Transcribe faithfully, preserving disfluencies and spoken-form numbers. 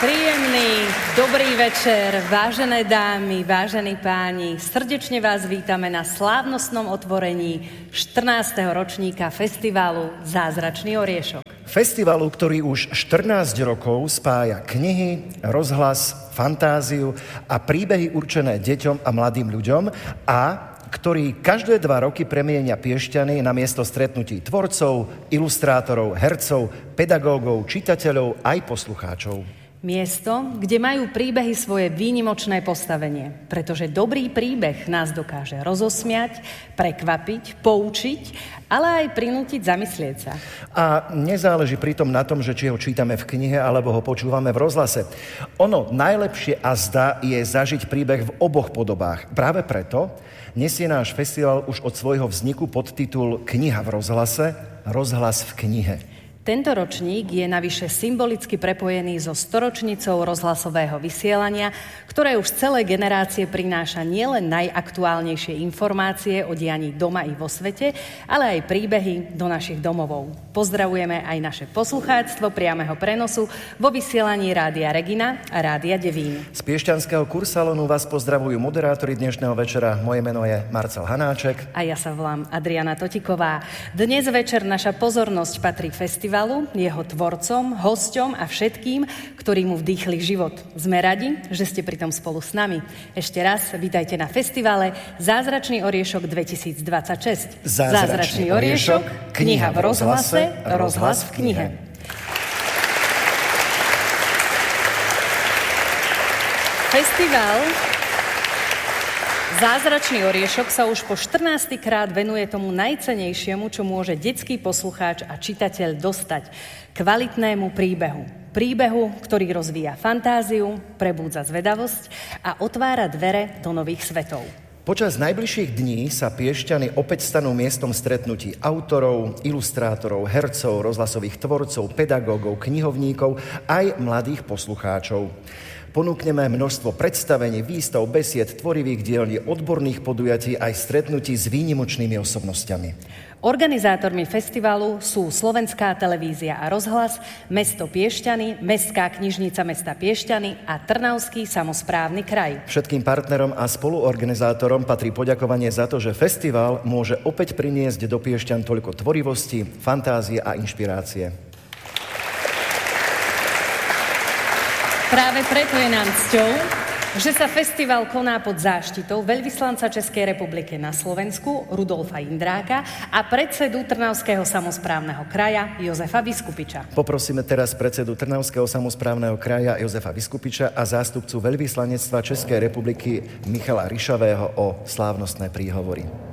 Príjemný, dobrý večer, vážené dámy, vážení páni. Srdečne vás vítame na slávnostnom otvorení štrnásteho ročníka festivalu Zázračný oriešok. Festivalu, ktorý už štrnásť rokov spája knihy, rozhlas, fantáziu a príbehy určené deťom a mladým ľuďom a ktorý každé dva roky premieňa Piešťany na miesto stretnutí tvorcov, ilustrátorov, hercov, pedagógov, čitateľov aj poslucháčov. Miesto, kde majú príbehy svoje výnimočné postavenie, pretože dobrý príbeh nás dokáže rozosmiať, prekvapiť, poučiť, ale aj prinútiť zamyslieť sa. A nezáleží pritom na tom, že či ho čítame v knihe, alebo ho počúvame v rozhlase. Ono najlepšie a zdá je zažiť príbeh v oboch podobách. Práve preto nesie náš festival už od svojho vzniku podtitul Kniha v rozhlase, rozhlas v knihe. Tento ročník je navyše symbolicky prepojený so storočnicou rozhlasového vysielania, ktoré už celé generácie prináša nielen najaktuálnejšie informácie o dianí doma i vo svete, ale aj príbehy do našich domovov. Pozdravujeme aj naše poslucháctvo priameho prenosu vo vysielaní Rádia Regina a Rádia Devín. Z piešťanského kursalónu vás pozdravujú moderátori dnešného večera. Moje meno je Marcel Hanáček. A ja sa volám Adriana Totiková. Dnes večer naša pozornosť patrí festivalu, jeho tvorcom, hosťom a všetkým, ktorí mu vdýchli život. Sme radi, že ste pritom spolu s nami. Ešte raz vítajte na festivale Zázračný oriešok dvetisícdvadsaťšesť. Zázračný, Zázračný oriešok, kniha v rozhlase, rozhlas v knihe. Festival Zázračný oriešok sa už po štrnásty krát venuje tomu najcenejšiemu, čo môže detský poslucháč a čitateľ dostať. Kvalitnému príbehu. Príbehu, ktorý rozvíja fantáziu, prebúdza zvedavosť a otvára dvere do nových svetov. Počas najbližších dní sa Piešťany opäť stanú miestom stretnutí autorov, ilustrátorov, hercov, rozhlasových tvorcov, pedagógov, knihovníkov aj mladých poslucháčov. Ponúkneme množstvo predstavení, výstav, besied, tvorivých dielní, odborných podujatí aj stretnutí s výnimočnými osobnostiami. Organizátormi festivalu sú Slovenská televízia a rozhlas, mesto Piešťany, Mestská knižnica mesta Piešťany a Trnavský samosprávny kraj. Všetkým partnerom a spoluorganizátorom patrí poďakovanie za to, že festival môže opäť priniesť do Piešťan toľko tvorivosti, fantázie a inšpirácie. Práve preto je nám cťou, že sa festival koná pod záštitou veľvyslanca Českej republiky na Slovensku Rudolfa Jindráka a predsedu Trnavského samosprávneho kraja Jozefa Viskupiča. Poprosíme teraz predsedu Trnavského samosprávneho kraja Jozefa Viskupiča a zástupcu veľvyslanectva Českej republiky Michala Ryšavého o slávnostné príhovory.